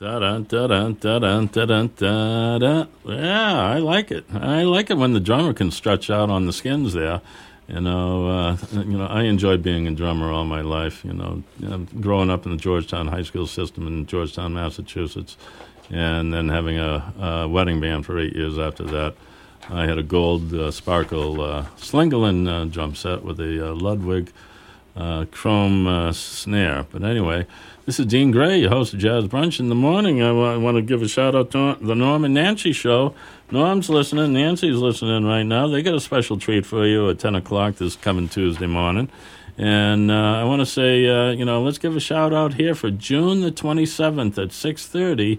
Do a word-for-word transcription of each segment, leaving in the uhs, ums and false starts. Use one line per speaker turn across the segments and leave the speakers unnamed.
Da-dun, da-dun, da-dun, da-dun, da-dun. Yeah, I like it. I like it when the drummer can stretch out on the skins there. You know, uh, you know, I enjoyed being a drummer all my life. You know, you know, growing up in the Georgetown High School system in Georgetown, Massachusetts, and then having a, a wedding band for eight years after that. I had a gold uh, sparkle uh, Slingerland uh, drum set with a uh, Ludwig uh, chrome uh, snare. But anyway, this is Dean Gray, your host of Jazz Brunch in the Morning. I, w- I want to give a shout-out to the Norm and Nancy Show. Norm's listening. Nancy's listening right now. They got a special treat for you at ten o'clock this coming Tuesday morning. And uh, I want to say, uh, you know, let's give a shout-out here for June the twenty-seventh at six thirty.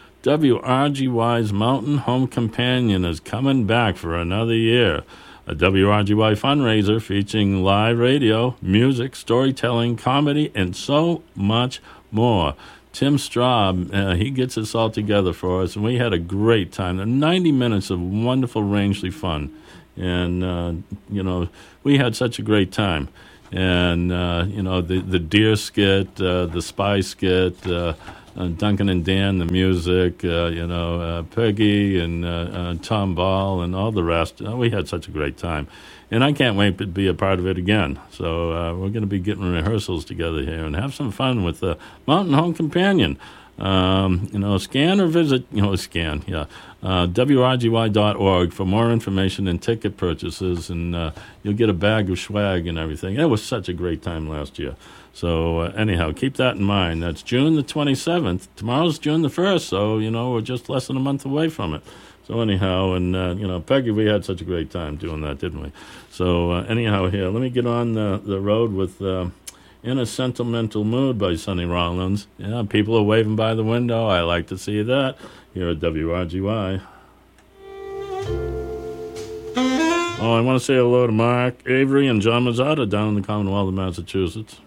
W R G Y's Mountain Home Companion is coming back for another year. A W R G Y fundraiser featuring live radio, music, storytelling, comedy, and so much more. Tim Straub, uh, he gets us all together for us, and we had a great time. ninety minutes of wonderful Rangeley fun. And, uh, you know, we had such a great time. And, uh, you know, the, the deer skit, uh, the spy skit, uh, Uh, Duncan and Dan, the music, uh, you know, uh, Peggy and uh, uh, Tom Ball and all the rest. Uh, we had such a great time. And I can't wait to be a part of it again. So uh, we're going to be getting rehearsals together here and have some fun with the Mountain Home Companion. Um, you know, scan or visit, you know, scan, yeah, uh, W R G Y dot org for more information and ticket purchases, and uh, you'll get a bag of swag and everything. It was such a great time last year. So uh, anyhow, keep that in mind. That's June the twenty-seventh. Tomorrow's June the first, so, you know, we're just less than a month away from it. So anyhow, and, uh, you know, Peggy, we had such a great time doing that, didn't we? So uh, anyhow, here, let me get on the, the road with uh, In a Sentimental Mood by Sonny Rollins. Yeah, people are waving by the window. I like to see that here at W R G Y. Oh, I want to say hello to Mark Avery and John Mazzata down in the Commonwealth of Massachusetts.